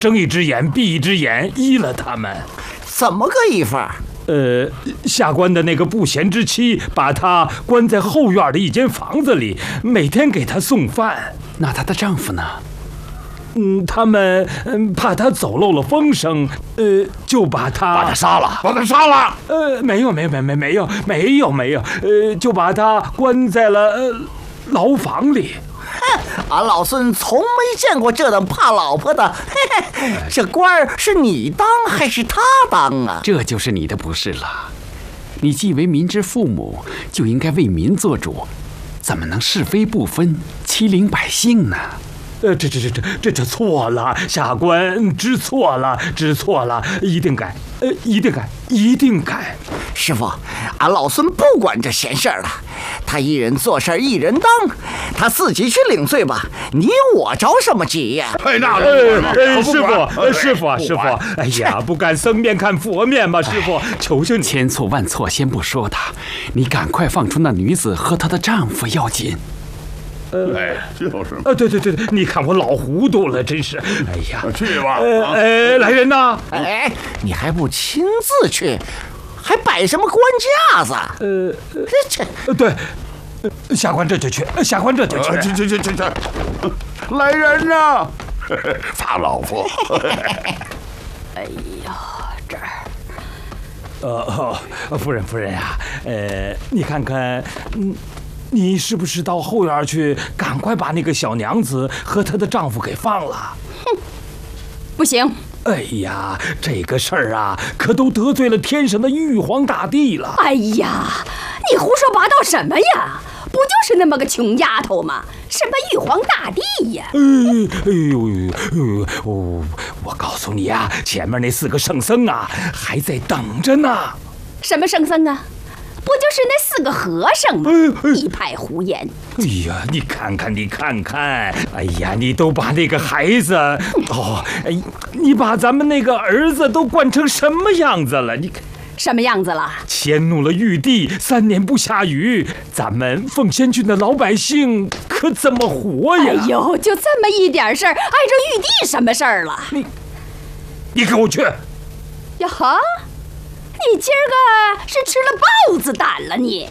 睁一只眼闭一只眼，依了他们。 怎么个依法？ 下官的那个不贤之妻把她关在后院的一间房子里，每天给她送饭。 那她的丈夫呢？ 他们怕她走漏了风声，就把她杀了，把她杀了。 没有，就把她关在了牢房里。 俺老孙从没见过这等怕老婆的。这官儿是你当还是他当啊？ 这就是你的不是了。你既为民之父母，就应该为民做主，怎么能是非不分，欺凌百姓呢？ 这错了，下官知错了，一定改，一定改。 师傅，俺老孙不管这闲事儿了，他一人做事一人当，他自己去领罪吧，你我着什么急呀？ 师傅，哎呀，不敢僧面看佛面嘛，师傅，求求你。 千错万错先不说他，你赶快放出那女子和她的丈夫要紧。 就是。 对，你看我老糊涂了，真是。哎呀， 去吧。 来人呐！ 你还不亲自去，还摆什么官架子？ 对，下官这就去。去。 来人呐！法老夫。 哎呀，这儿。夫人呀，你看看，你是不是到后院去，赶快把那个小娘子和她的丈夫给放了？ 哼，不行。 哎呀，这个事儿啊，可都得罪了天上的玉皇大帝了。 哎呀，你胡说八道什么呀？不就是那么个穷丫头吗？什么玉皇大帝呀？ 我告诉你啊，前面那4个圣僧啊，还在等着呢。 什么圣僧啊？不就是那4个和尚吗？一派胡言！ 哎呀，你看看，哎呀，你都把那个孩子，你把咱们那个儿子都惯成什么样子了？你看什么样子了？ 迁怒了玉帝，3年不下雨，咱们凤仙郡的老百姓可怎么活呀？ 哎呦，就这么一点事儿，碍着玉帝什么事儿了？ 你给我去！ 呀哈！你今儿个是吃了豹子胆了你？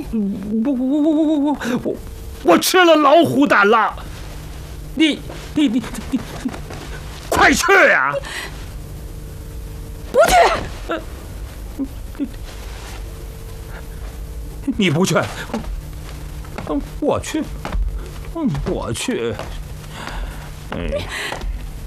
我吃了老虎胆了。你快去呀！ 不去。 你不去，我去。